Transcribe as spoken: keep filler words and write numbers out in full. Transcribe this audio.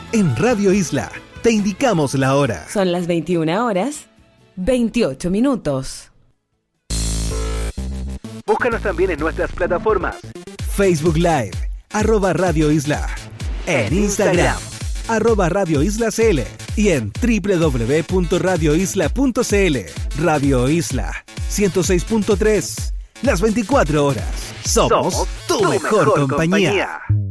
En Radio Isla te indicamos la hora. Son las veintiuna horas, veintiocho minutos. Búscanos también en nuestras plataformas. Facebook Live, arroba Radio Isla. En Instagram, arroba Radio Isla C L. Y en doble u doble u doble u punto radio isla punto c l. Radio Isla, ciento seis punto tres. Las veinticuatro horas. Somos, Somos tu, tu mejor, mejor compañía. compañía.